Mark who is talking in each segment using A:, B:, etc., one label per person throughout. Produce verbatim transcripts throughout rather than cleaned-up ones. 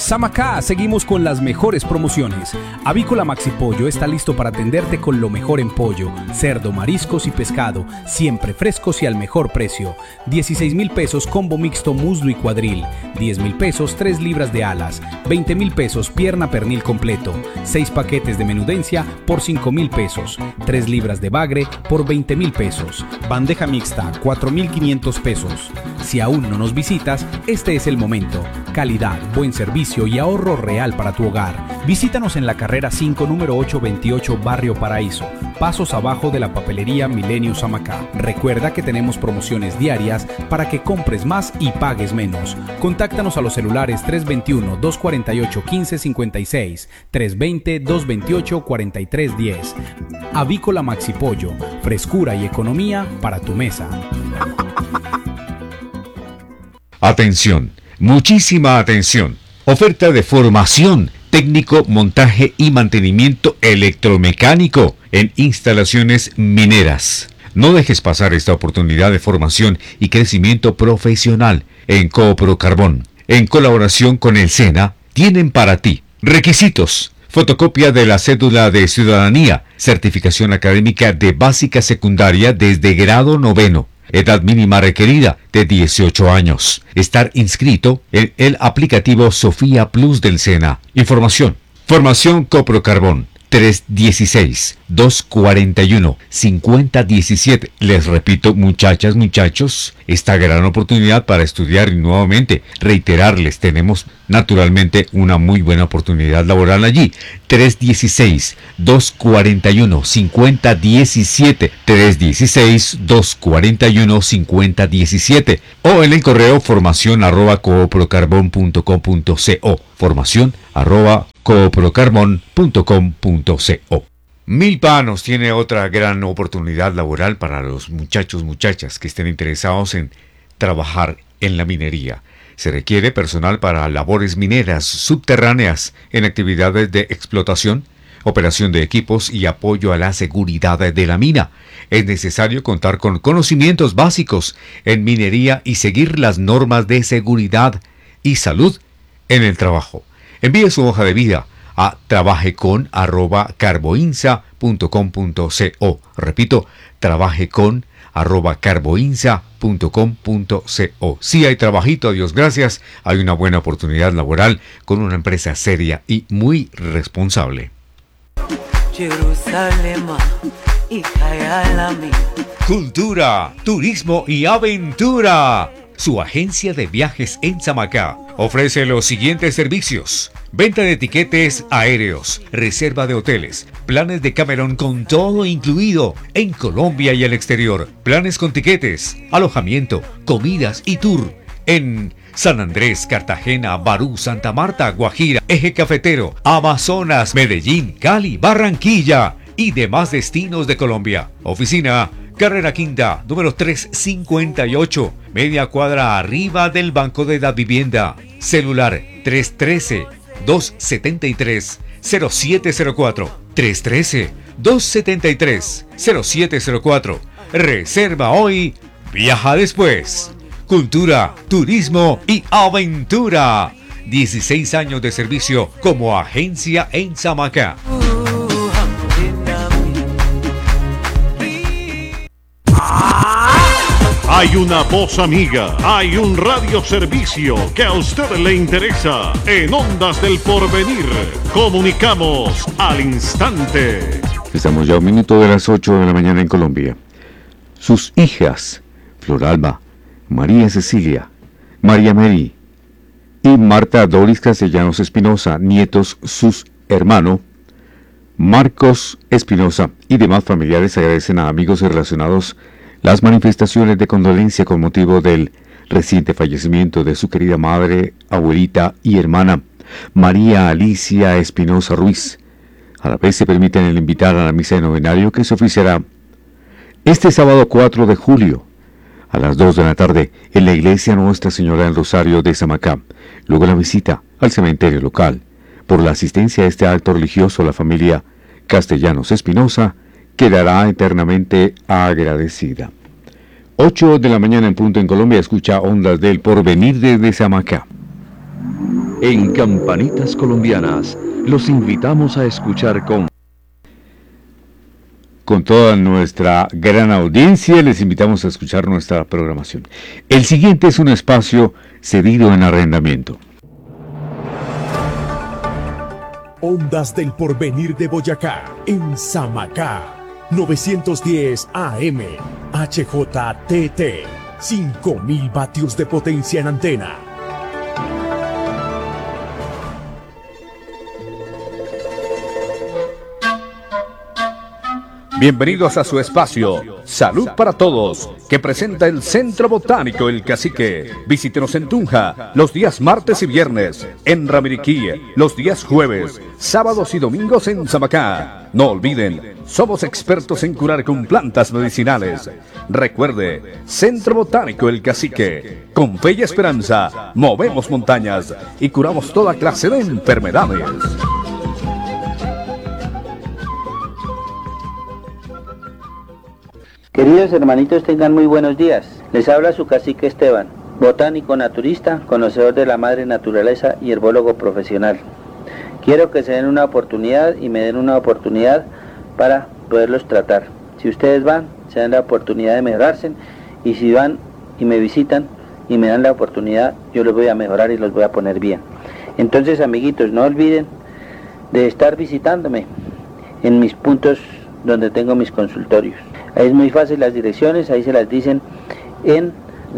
A: Samacá, seguimos con las mejores promociones. Avícola Maxi Pollo está listo para atenderte con lo mejor en pollo, cerdo, mariscos y pescado, siempre frescos y al mejor precio. dieciséis mil pesos combo mixto muslo y cuadril, diez mil pesos tres libras de alas, veinte mil pesos pierna pernil completo, seis paquetes de menudencia por cinco mil pesos, tres libras de bagre por veinte mil pesos, bandeja mixta cuatro mil quinientos pesos. Si aún no nos visitas, este es el momento. Calidad, buen servicio y ahorro real para tu hogar. Visítanos en la carrera cinco, número ocho veintiocho, Barrio Paraíso, pasos abajo de la papelería Milenio Samacá. Recuerda que tenemos promociones diarias para que compres más y pagues menos. Contáctanos a los celulares tres dos uno, dos cuatro ocho, uno cinco cinco seis, tres dos cero, dos dos ocho, cuatro tres uno cero. Avícola Maxi Pollo, frescura y economía para tu mesa.
B: Atención, muchísima atención. Oferta de formación, técnico, montaje y mantenimiento electromecánico en instalaciones mineras. No dejes pasar esta oportunidad de formación y crecimiento profesional en Coopro Carbón. En colaboración con el SENA, tienen para ti requisitos: fotocopia de la cédula de ciudadanía, certificación académica de básica secundaria desde grado noveno, edad mínima requerida de dieciocho años, estar inscrito en el aplicativo Sofía Plus del SENA. Información: Formación Coopro Carbón, tres uno seis, dos cuatro uno, cinco cero uno siete. Les repito, muchachas, muchachos, esta gran oportunidad para estudiar y nuevamente reiterarles, tenemos naturalmente una muy buena oportunidad laboral allí. tres uno seis, dos cuatro uno, cinco cero uno siete, tres uno seis, dos cuatro uno, cinco cero uno siete, o en el correo formación arroba cooprocarbon punto com punto co, formación arroba cooprocarbon punto com punto co. Milpa nos tiene otra gran oportunidad laboral para los muchachos, muchachas que estén interesados en trabajar en la minería. Se requiere personal para labores mineras subterráneas en actividades de explotación, operación de equipos y apoyo a la seguridad de la mina. Es necesario contar con conocimientos básicos en minería y seguir las normas de seguridad y salud en el trabajo. Envíe su hoja de vida a trabajecon arroba carboinsa punto com punto co. Repito, trabajecon arroba carboinsa punto com punto co. Sí hay trabajito, a Dios gracias, hay una buena oportunidad laboral con una empresa seria y muy responsable. Cultura, turismo y aventura. Su agencia de viajes en Samacá ofrece los siguientes servicios: venta de tiquetes aéreos, reserva de hoteles, planes de Cameron con todo incluido en Colombia y el exterior, planes con tiquetes, alojamiento, comidas y tour en San Andrés, Cartagena, Barú, Santa Marta, Guajira, Eje Cafetero, Amazonas, Medellín, Cali, Barranquilla y demás destinos de Colombia. Oficina Carrera Quinta, número trescientos cincuenta y ocho, media cuadra arriba del Banco de la Vivienda. Celular tres uno tres, dos siete tres, cero siete cero cuatro, tres uno tres, dos siete tres, cero siete cero cuatro. Reserva hoy, viaja después. Cultura, turismo y aventura. dieciséis años de servicio como agencia en Samacá.
C: Hay una voz amiga, hay un radioservicio que a usted le interesa. En Ondas del Porvenir, comunicamos al instante.
D: Estamos ya a un minuto de las ocho de la mañana en Colombia. Sus hijas, Floralba, María Cecilia, María Mary y Marta Doris Castellanos Espinosa, nietos sus hermanos Marcos Espinosa y demás familiares agradecen a amigos y relacionados las manifestaciones de condolencia con motivo del reciente fallecimiento de su querida madre, abuelita y hermana, María Alicia Espinosa Ruiz. A la vez se permiten el invitar a la misa de novenario que se oficiará este sábado cuatro de julio a las dos de la tarde en la iglesia Nuestra Señora del Rosario de Samacá. Luego la visita al cementerio local. Por la asistencia a este acto religioso, la familia Castellanos Espinosa quedará eternamente agradecida. ocho de la mañana en punto en Colombia. Escucha Ondas del Porvenir desde Samacá.
E: En Campanitas Colombianas, los invitamos a escuchar con...
D: Con toda nuestra gran audiencia, les invitamos a escuchar nuestra programación. El siguiente es un espacio cedido en arrendamiento.
F: Ondas del Porvenir de Boyacá, en Samacá, novecientos diez A M, H J T T, cinco mil vatios de potencia en antena.
A: Bienvenidos a su espacio Salud para Todos, que presenta el Centro Botánico El Cacique. Visítenos en Tunja los días martes y viernes, en Ramiriquí los días jueves, sábados y domingos en Samacá. No olviden, somos expertos en curar con plantas medicinales. Recuerde, Centro Botánico El Cacique. Con fe y esperanza, movemos montañas y curamos toda clase de enfermedades.
G: Queridos hermanitos, tengan muy buenos días. Les habla su cacique Esteban, botánico naturista, conocedor de la madre naturaleza y herbólogo profesional. Quiero que se den una oportunidad y me den una oportunidad para poderlos tratar. Si ustedes van, se dan la oportunidad de mejorarse, y si van y me visitan y me dan la oportunidad, yo los voy a mejorar y los voy a poner bien. Entonces, amiguitos, no olviden de estar visitándome en mis puntos donde tengo mis consultorios. Es muy fácil las direcciones, ahí se las dicen en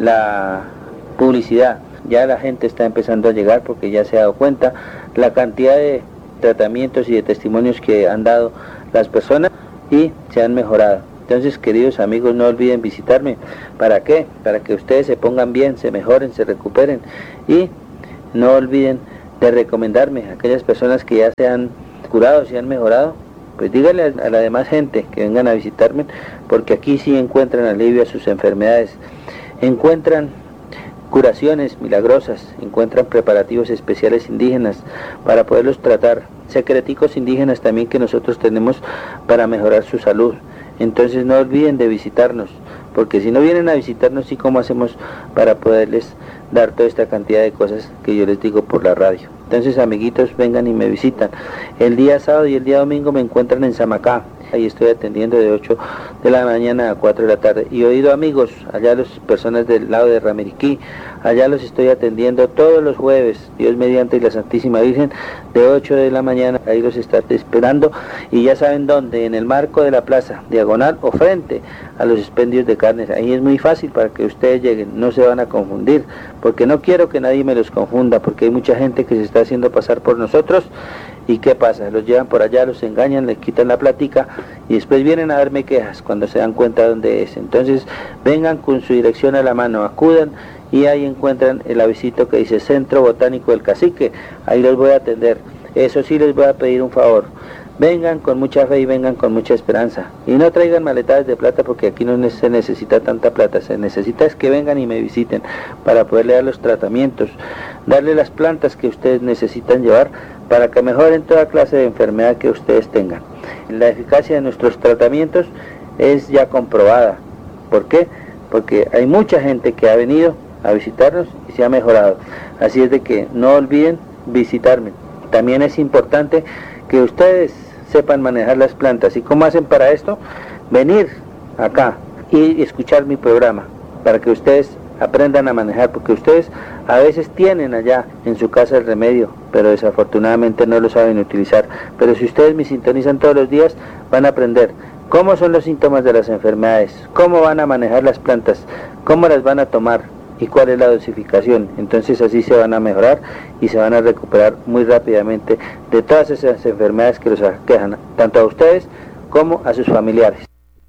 G: la publicidad. Ya la gente está empezando a llegar porque ya se ha dado cuenta la cantidad de tratamientos y de testimonios que han dado las personas y se han mejorado. Entonces, queridos amigos, no olviden visitarme. ¿Para qué? Para que ustedes se pongan bien, se mejoren, se recuperen, y no olviden de recomendarme a aquellas personas que ya se han curado, se han mejorado. Pues díganle a la demás gente que vengan a visitarme, porque aquí sí encuentran alivio a sus enfermedades, encuentran curaciones milagrosas, encuentran preparativos especiales indígenas para poderlos tratar, secreticos indígenas también que nosotros tenemos para mejorar su salud. Entonces no olviden de visitarnos, porque si no vienen a visitarnos, sí, ¿cómo hacemos para poderles dar toda esta cantidad de cosas que yo les digo por la radio? Entonces, amiguitos, vengan y me visitan. El día sábado y el día domingo me encuentran en Samacá. Ahí estoy atendiendo de ocho de la mañana a cuatro de la tarde. Y oído, amigos, allá las personas del lado de Ramiriquí, allá los estoy atendiendo todos los jueves, Dios mediante y la Santísima Virgen, de ocho de la mañana. Ahí los está esperando, y ya saben dónde, en el marco de la plaza, diagonal o frente a los expendios de carnes. Ahí es muy fácil para que ustedes lleguen, no se van a confundir, porque no quiero que nadie me los confunda, porque hay mucha gente que se está haciendo pasar por nosotros. ¿Y qué pasa? Los llevan por allá, los engañan, les quitan la platica y después vienen a darme quejas cuando se dan cuenta dónde es. Entonces, vengan con su dirección a la mano, acudan y ahí encuentran el avisito que dice Centro Botánico del Cacique. Ahí los voy a atender. Eso sí, les voy a pedir un favor. Vengan con mucha fe y vengan con mucha esperanza. Y no traigan maletadas de plata, porque aquí no se necesita tanta plata. Se necesita es que vengan y me visiten para poderle dar los tratamientos, darle las plantas que ustedes necesitan llevar para que mejoren toda clase de enfermedad que ustedes tengan. La eficacia de nuestros tratamientos es ya comprobada. ¿Por qué? Porque hay mucha gente que ha venido a visitarnos y se ha mejorado. Así es de que no olviden visitarme. También es importante que ustedes sepan manejar las plantas. ¿Y cómo hacen para esto? Venir acá y escuchar mi programa para que ustedes aprendan a manejar, porque ustedes a veces tienen allá en su casa el remedio, pero desafortunadamente no lo saben utilizar. Pero si ustedes me sintonizan todos los días, van a aprender cómo son los síntomas de las enfermedades, cómo van a manejar las plantas, cómo las van a tomar y cuál es la dosificación. Entonces así se van a mejorar y se van a recuperar muy rápidamente de todas esas enfermedades que los aquejan, tanto a ustedes como a sus familiares.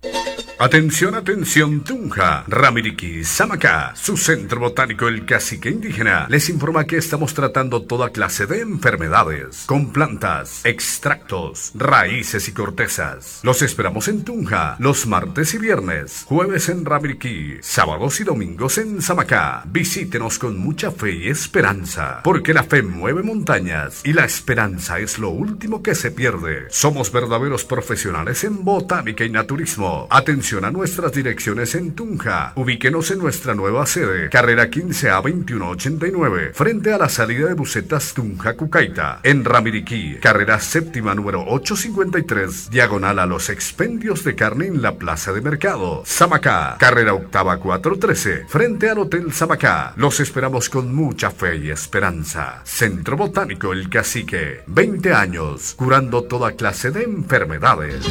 C: Atención, atención, Tunja, Ramiriquí, Samacá, su Centro Botánico El Cacique Indígena les informa que estamos tratando toda clase de enfermedades con plantas, extractos, raíces y cortezas. Los esperamos en Tunja los martes y viernes, jueves en Ramiriquí, sábados y domingos en Samacá. Visítenos con mucha fe y esperanza, porque la fe mueve montañas y la esperanza es lo último que se pierde. Somos verdaderos profesionales en botánica y naturismo. Atención, Atención a nuestras direcciones en Tunja. Ubíquenos en nuestra nueva sede, carrera quince A veintiuno ochenta y nueve, frente a la salida de busetas Tunja Cucaita. En Ramiriquí, carrera séptima número ochocientos cincuenta y tres, diagonal a los expendios de carne en la plaza de mercado. Samacá, carrera octava cuatrocientos trece, frente al Hotel Samacá. Los esperamos con mucha fe y esperanza. Centro Botánico El Cacique, veinte años, curando toda clase de enfermedades.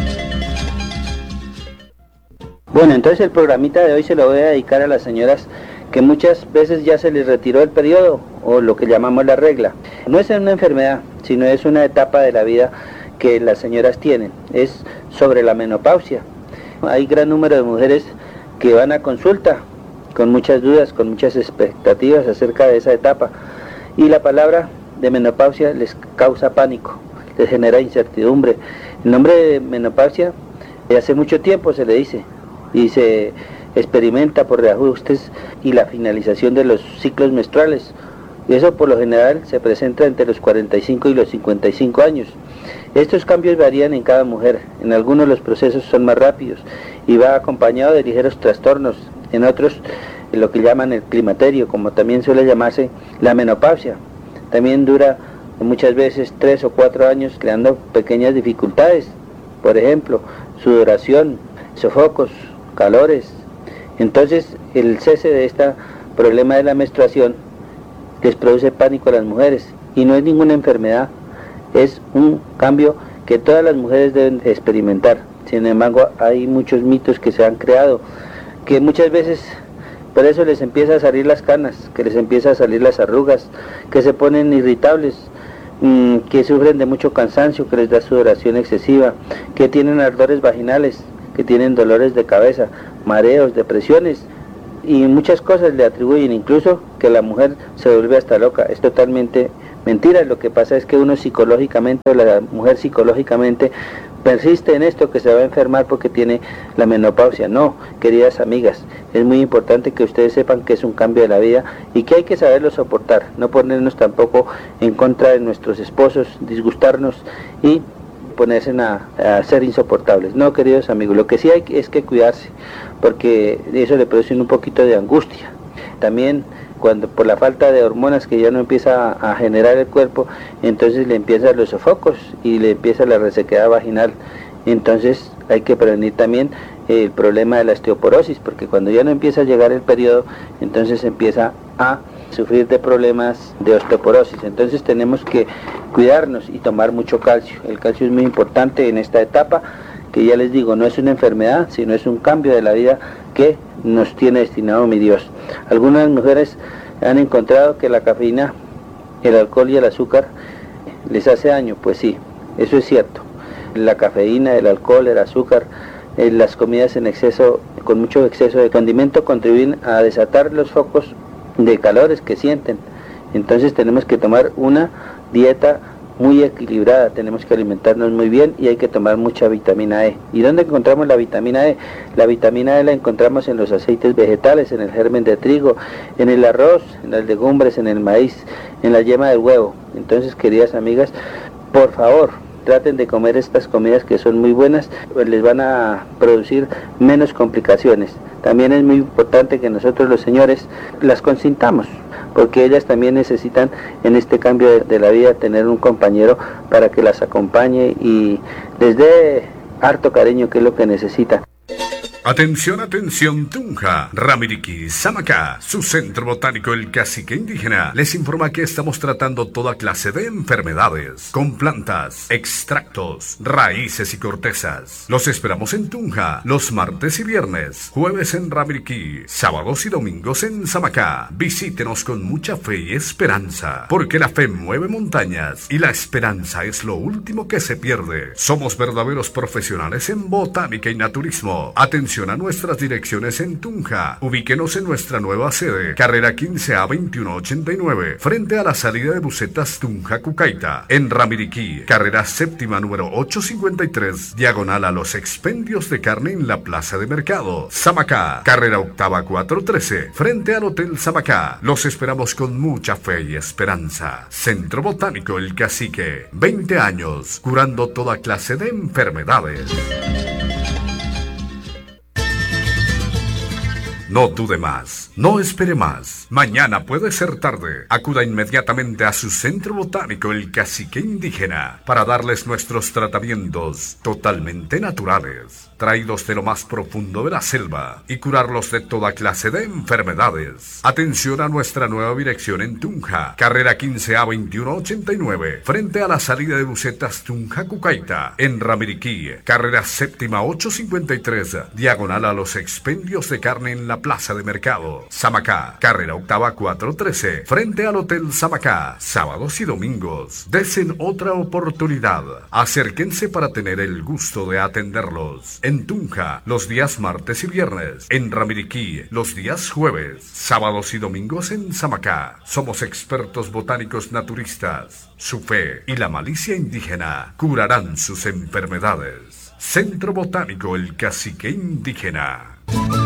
G: Bueno, entonces el programita de hoy se lo voy a dedicar a las señoras que muchas veces ya se les retiró el periodo o lo que llamamos la regla. No es una enfermedad, sino es una etapa de la vida que las señoras tienen. Es sobre la menopausia. Hay gran número de mujeres que van a consulta con muchas dudas, con muchas expectativas acerca de esa etapa. Y la palabra de menopausia les causa pánico, les genera incertidumbre. El nombre de menopausia de hace mucho tiempo se le dice y se experimenta por reajustes y la finalización de los ciclos menstruales. Y eso por lo general se presenta entre los cuarenta y cinco y los cincuenta y cinco años. Estos cambios varían en cada mujer. En algunos los procesos son más rápidos y va acompañado de ligeros trastornos. En otros, lo que llaman el climaterio, como también suele llamarse la menopausia. También dura muchas veces tres o cuatro años, creando pequeñas dificultades. Por ejemplo, sudoración, sofocos, calores. Entonces, el cese de este problema de la menstruación les produce pánico a las mujeres. Y no es ninguna enfermedad, es un cambio que todas las mujeres deben experimentar. Sin embargo, hay muchos mitos que se han creado, que muchas veces por eso les empieza a salir las canas, que les empieza a salir las arrugas, que se ponen irritables, mmm, que sufren de mucho cansancio, que les da sudoración excesiva, que tienen ardores vaginales, que tienen dolores de cabeza, mareos, depresiones, y muchas cosas le atribuyen, incluso que la mujer se vuelve hasta loca. Es totalmente mentira. Lo que pasa es que uno psicológicamente, o la mujer psicológicamente, persiste en esto, que se va a enfermar porque tiene la menopausia. No, queridas amigas, es muy importante que ustedes sepan que es un cambio de la vida y que hay que saberlo soportar, no ponernos tampoco en contra de nuestros esposos, disgustarnos y ponerse a, a ser insoportables. No, queridos amigos, lo que sí hay es que cuidarse, porque eso le produce un poquito de angustia. También cuando por la falta de hormonas que ya no empieza a, a generar el cuerpo, entonces le empiezan los sofocos y le empieza la resequedad vaginal. Entonces hay que prevenir también el problema de la osteoporosis, porque cuando ya no empieza a llegar el periodo, entonces empieza a sufrir de problemas de osteoporosis. Entonces tenemos que cuidarnos y tomar mucho calcio. El calcio es muy importante en esta etapa, que ya les digo, no es una enfermedad, sino es un cambio de la vida que nos tiene destinado mi Dios. Algunas mujeres han encontrado que la cafeína, el alcohol y el azúcar les hace daño. Pues sí, eso es cierto. La cafeína, el alcohol, el azúcar, eh, las comidas en exceso, con mucho exceso de condimento, contribuyen a desatar los focos de calores que sienten. Entonces tenemos que tomar una dieta muy equilibrada, tenemos que alimentarnos muy bien y hay que tomar mucha vitamina E. ¿Y dónde encontramos la vitamina E? La vitamina E la encontramos en los aceites vegetales, en el germen de trigo, en el arroz, en las legumbres, en el maíz, en la yema del huevo. Entonces, queridas amigas, por favor, traten de comer estas comidas que son muy buenas, pues les van a producir menos complicaciones. También es muy importante que nosotros los señores las consintamos, porque ellas también necesitan en este cambio de, de la vida tener un compañero para que las acompañe y les dé harto cariño, que es lo que necesitan.
C: Atención, atención, Tunja, Ramiriquí, Samacá, su centro botánico El Cacique Indígena, les informa que estamos tratando toda clase de enfermedades, con plantas, extractos, raíces y cortezas. Los esperamos en Tunja, los martes y viernes, jueves en Ramiriquí, sábados y domingos en Samacá. Visítenos con mucha fe y esperanza, porque la fe mueve montañas y la esperanza es lo último que se pierde. Somos verdaderos profesionales en botánica y naturismo. Atención a nuestras direcciones en Tunja. Ubíquenos en nuestra nueva sede, carrera quince A veintiuno ochenta y nueve, frente a la salida de busetas Tunja Cucaita. En Ramiriquí, carrera séptima número ochocientos cincuenta y tres, diagonal a los expendios de carne en la plaza de mercado. Samacá, carrera octava cuatrocientos trece, frente al Hotel Samacá. Los esperamos con mucha fe y esperanza. Centro Botánico El Cacique, veinte años, curando toda clase de enfermedades. No dude más, no espere más. Mañana puede ser tarde. Acuda inmediatamente a su centro botánico El Cacique Indígena para darles nuestros tratamientos totalmente naturales, traídos de lo más profundo de la selva, y curarlos de toda clase de enfermedades. Atención a nuestra nueva dirección en Tunja, carrera quince A veintiuno ochenta y nueve, frente a la salida de Bucetas Tunja Cucaita. En Ramiriquí, carrera séptima ochocientos cincuenta y tres, diagonal a los expendios de carne en la plaza de mercado. Samacá, carrera octava cuatrocientos trece, frente al Hotel Samacá, sábados y domingos. Desen otra oportunidad. Acérquense para tener el gusto de atenderlos. En Tunja, los días martes y viernes. En Ramiriquí, los días jueves. Sábados y domingos en Samacá. Somos expertos botánicos naturistas. Su fe y la malicia indígena curarán sus enfermedades. Centro Botánico El Cacique Indígena.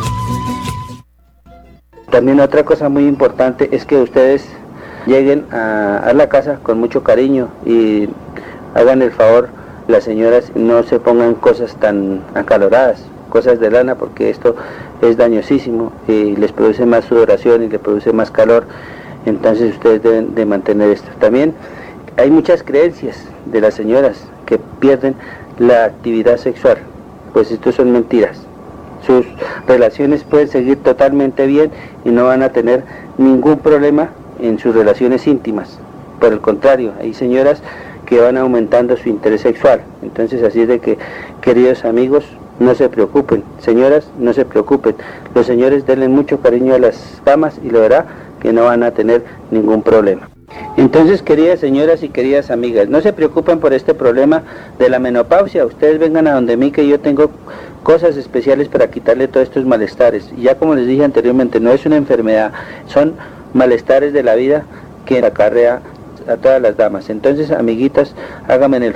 G: También otra cosa muy importante es que ustedes lleguen a, a la casa con mucho cariño y hagan el favor, las señoras no se pongan cosas tan acaloradas, cosas de lana, porque esto es dañosísimo y les produce más sudoración y les produce más calor. Entonces ustedes deben de mantener esto. También hay muchas creencias de las señoras que pierden la actividad sexual, pues esto son mentiras. Sus relaciones pueden seguir totalmente bien y no van a tener ningún problema en sus relaciones íntimas. Por el contrario, hay señoras que van aumentando su interés sexual. Entonces, así es de que, queridos amigos, no se preocupen. Señoras, no se preocupen. Los señores denle mucho cariño a las damas y lo verá que no van a tener ningún problema. Entonces, queridas señoras y queridas amigas, no se preocupen por este problema de la menopausia. Ustedes vengan a donde mí, que yo tengo cosas especiales para quitarle todos estos malestares. Y ya como les dije anteriormente, no es una enfermedad, son malestares de la vida que acarrea a todas las damas. Entonces, amiguitas, háganme el